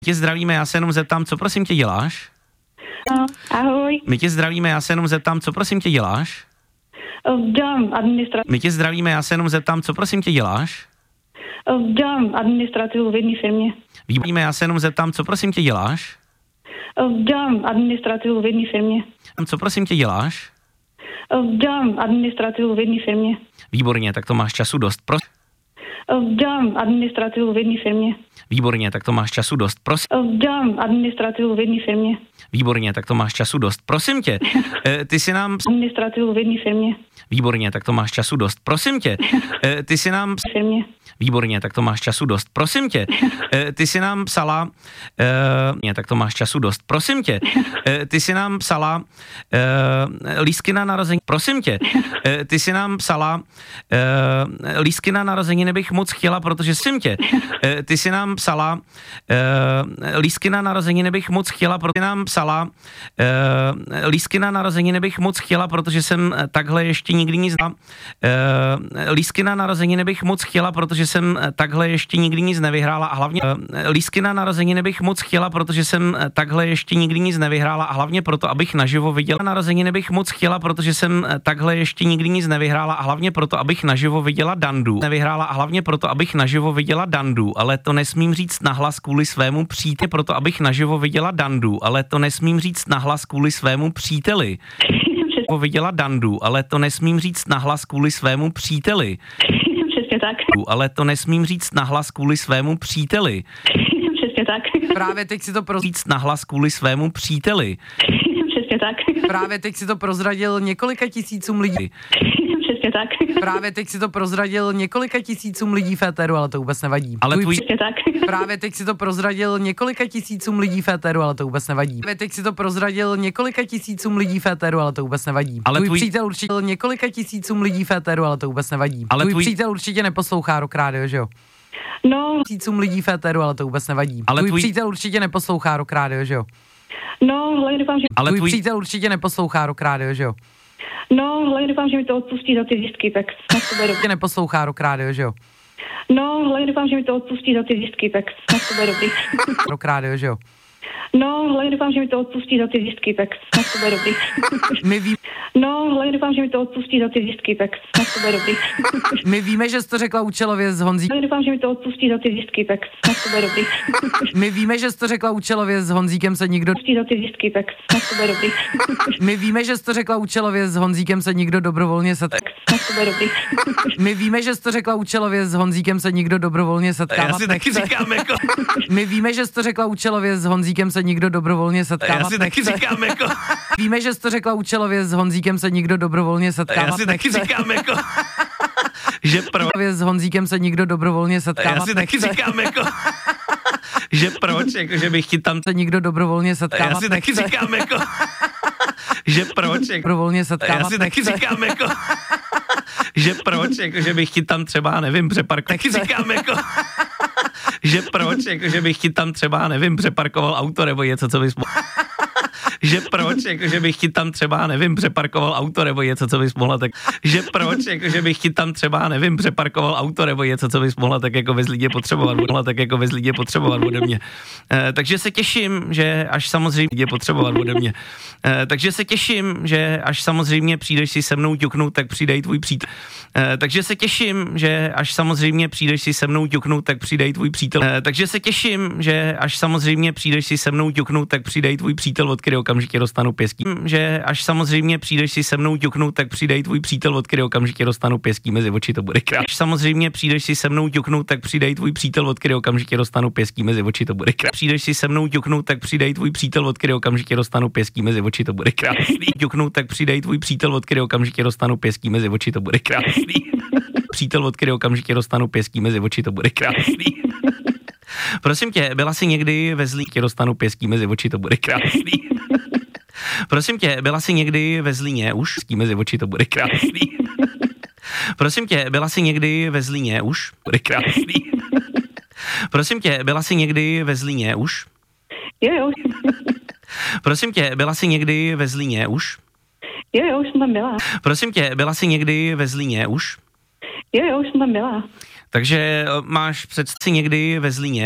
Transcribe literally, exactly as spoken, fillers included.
Tě zdravíme, já se jenom zeptám, co prosím tě děláš? No, ahoj. My tě zdravíme, já se jenom zeptám, co prosím tě děláš? Dělám administrativu. My tě zdravíme, já se jenom zeptám, co prosím tě děláš? Dělám administrativu v jedné firmě. Výborně, já se jenom zeptám, co prosím tě děláš? Dělám administrativu v jedné firmě. Co prosím tě děláš? Dělám administrativu v jedné firmě. Výborně, tak to máš času dost. Pro... Dělám administrativu v jedné firmě. Výborně, tak to máš času dost. Prosím. Dělám administrativu v jedné firmě. Výborně, tak to máš času dost. Prosím tě, ty si nám... Administrativu v jedné firmě. Výborně, tak to máš času dost. Prosím tě, ty si nám... Firmě. Výborně, tak to máš času dost. Prosím tě, ty si nám psala... Uh, tak to máš času dost. Prosím tě, ty si nám psala uh, lístky na narození. Prosím tě, ty si nám psala uh, lístky na narozeniny bych moc chtěla, protože jsem tě. Ty si nám psala uh, lístky na narozeniny bych moc chtěla, protože nám psala uh, lístky na narozeniny bych moc chtěla, protože jsem takhle ještě nikdy nic... Uh, lístky na narozeniny bych moc chtěla, protože jsem takhle ještě nikdy nic nevyhrála a hlavně uh, lístky na narozeniny bych moc chtěla, protože jsem takhle ještě nikdy nic nevyhrála a hlavně proto, abych naživo viděla. Narozeniny bych moc chtěla, protože jsem takhle ještě nikdy nic nevyhrála a hlavně proto, abych naživo viděla Dandu. Nevyhrála a hlavně proto, abych naživo viděla Dandu, ale to nesmím říct nahlas kvůli svému příteli, proto abych naživo viděla Dandu, ale to nesmím říct nahlas kvůli svému příteli. Viděla Dandu, ale to nesmím říct nahlas kvůli svému příteli. Přesně tak. Ale to nesmím říct nahlas kvůli svému příteli. Přesně tak. Právě teď si to pro... Říct nahlas kvůli svému příteli. Přesně tak. Právě teď si to prozradil několika tisícům lidí. Přesně tak. Právě teď si to prozradil několika tisícům lidí v éteru, ale to vůbec nevadí. Ale tvůj... Přesně tak. Právě teď si to prozradil několika tisícům lidí v éteru, ale to vůbec nevadí. Právě teď si to prozradil několika tisícům lidí v éteru, ale to vůbec nevadí. Ale tvůj, tvůj přítel určitě několika tisícům lidí v éteru, ale to vůbec nevadí. Ale tvůj, tvůj přítel určitě neposlouchá Rock Radio, že jo? No. Tisícům lidí v éteru, ale to vůbec nevadí. Ale tvůj, tvůj přítel určitě neposlouchá Rock Radio, že jo? No, hlavně doufám, že... Ale tvůj, tvůj přítel určitě neposlouchá Rock Radio, že jo? No, hlavně doufám, že mi to odpustí za ty lístky, tak snad to bude dobrý. Neposlouchá Rock Radio, že jo? No, hlavně doufám, že mi to odpustí za ty lístky, tak snad to bude dobrý. Rock Radio, že jo? No, hlavně doufám, že mi to odpustí za ty lístky, tak snad to bude dobrý. My ví... No, hlavně doufám, že mi to odpustí za ty lístky, tak snad to bude dobrý. My víme, že jsi to řekla účelově s Honzíkem. Hlavně doufám, že mi to odpustí za ty lístky, tak snad to bude dobrý. My víme, že jsi to řekla účelově s Honzíkem se nikdo... Odpustí za ty lístky, tak snad to bude dobrý. My víme, že jsi to řekla účelově s Honzíkem se nikdo dobrovolně setká. Tak snad to bude dobrý. My víme, že jsi to řekla účelově s Honzíkem se nikdo dobrovolně setkávat Já si taky nechce. říkám jako... My víme, že jsi to řekla účelově s Honzíkem se nikdo dobrovolně setkávat Já si taky nechce. říkám jako... Víme, že jsi to řekla účelově s Honzíkem se nikdo dobrovolně setkávat Já si taky nechce. říkám jako... Že pro... S Honzíkem se nikdo dobrovolně setkávat Já si taky nechce. říkám jako... Že proč, jako, že bych ti tam... Se nikdo dobrovolně setkávat Já si taky nechce. říkám jako... Že proč, jako... Dobrovolně setkávat Já si taky nechce. říkám jako... Že proč, jako, že bych ti tam třeba, nevím, přeparkoval... Taky říkám jako... Že proč, jako, že bych ti tam třeba, nevím, přeparkoval auto nebo něco, co bys... Že proč, jako, že bych ti tam třeba, nevím, přeparkoval auto nebo něco, co bys mohla tak... Že proč, jako, že bych ti tam třeba, nevím, přeparkoval auto nebo něco, co bys mohla tak jako bez lidě potřebovat, mohla tak jako bez lidě potřebovat ode mě. E, takže se těším, že až samozřejmě lidě potřebovat ode mě. E, takže se těším, že až samozřejmě přijdeš si se mnou ťuknout, tak přijde i tvůj přítel. E, takže se těším, že až samozřejmě přijdeš si se mnou ťuknout, tak přijde i tvůj přítel. E, takže se těším, že až samozřejmě přijdeš si se mnou ťuknout, tak přijde i tvůj přítel, od kterého okamžitě dostanu pěstí. Že až samozřejmě přijdeš si se mnou ťuknout, tak přijde i tvůj přítel, od kterého okamžitě dostanu pěstí mezi oči, to bude krásný. Až samozřejmě přijdeš si se mnou ťuknout, tak přijde i tvůj přítel, od kterého okamžitě dostanu pěstí mezi oči, to bude krásný. Přijdeš si se mnou ťuknout, tak přijde i tvůj přítel, od kterého okamžitě dostanu pěstí mezi oči, to bude krásný. Ťuknout, tak přijde i tvůj přítel, od kterého okamžitě dostanu pěstí mezi oči, to bude krásný. Přítel, od kterého okamžitě dostanu pěstí mezi oči, to bude krásný. Prosím tě, byla jsi někdy ve Zlíně, dostanu pěstí mezi oči, to bude krásný. Prosím tě, byla jsi někdy ve Zlíně už? S tím mezi oči, to bude krásný. Prosím tě, byla jsi někdy ve Zlíně už? Bude krásný. Prosím tě, byla jsi někdy ve Zlíně už? Jo, jo. Prosím tě, byla jsi někdy ve Zlíně už? Jo, jo, už jsem tam byla. Prosím tě, byla jsi někdy ve Zlíně už? Jo, jo, už jsem tam byla. Takže máš představu někdy ve Zlíně